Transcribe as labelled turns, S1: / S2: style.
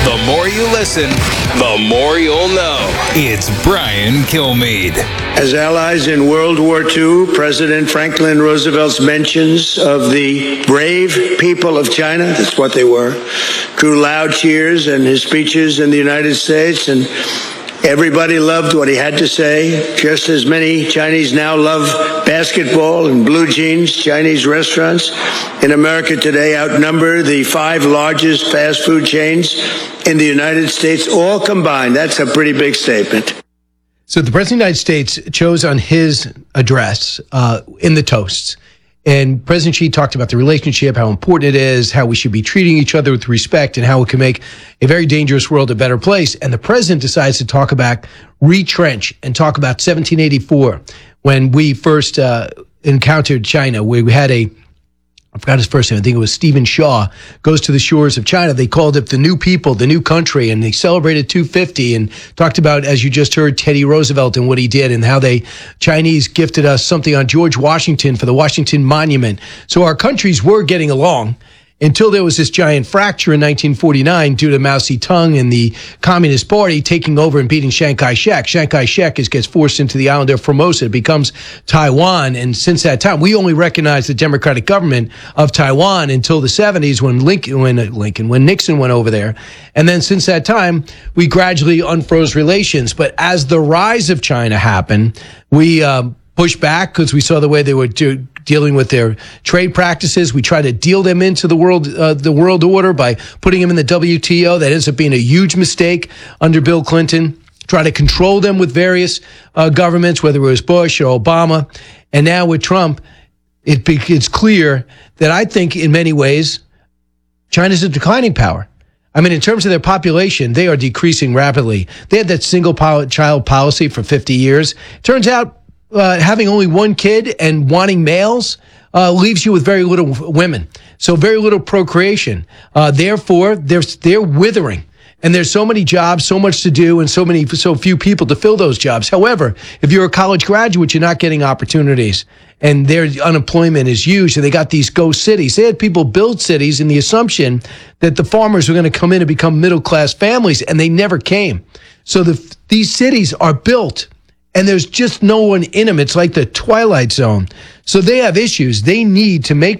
S1: The more you listen, the more you'll know. It's Brian Kilmeade.
S2: As allies in World War II, President Franklin Roosevelt's mentions of the brave people of China, that's what they were, drew loud cheers in his speeches in the United States, and everybody loved what he had to say. Just as many Chinese now love basketball and blue jeans, Chinese restaurants in America today outnumber the 5 largest fast food chains in the United States, all combined. That's a pretty big statement.
S3: So the President of the United States chose on his address in the toasts. And President Xi talked about the relationship, how important it is, how we should be treating each other with respect, and how it can make a very dangerous world a better place. And the president decides to talk about retrench and talk about 1784, when we first encountered China, where we had I forgot his first name. I think it was Stephen Shaw, goes to the shores of China. They called it the new people, the new country, and they celebrated 250 and talked about, as you just heard, Teddy Roosevelt and what he did and how Chinese gifted us something on George Washington for the Washington Monument. So our countries were getting along until there was this giant fracture in 1949 due to Mao Zedong and the Communist Party taking over and beating Chiang Kai-shek. Chiang Kai-shek gets forced into the island of Formosa. It becomes Taiwan. And since that time, we only recognized the democratic government of Taiwan until the 70s when Nixon went over there. And then since that time, we gradually unfroze relations. But as the rise of China happened, we pushed back because we saw the way they were dealing with their trade practices. We tried to deal them into the world order by putting them in the WTO. That ends up being a huge mistake under Bill Clinton. Try to control them with various governments, whether it was Bush or Obama. And now with Trump, it's clear that I think in many ways, China's a declining power. I mean, in terms of their population, they are decreasing rapidly. They had that single child policy for 50 years. Turns out, having only one kid and wanting males leaves you with very little women. So very little procreation. Therefore, they're withering. And there's so many jobs, so much to do, and so few people to fill those jobs. However, if you're a college graduate, you're not getting opportunities. And their unemployment is huge. And they got these ghost cities. They had people build cities in the assumption that the farmers were going to come in and become middle-class families, and they never came. So these cities are built, and there's just no one in them. It's like the Twilight Zone. So they have issues. They need to make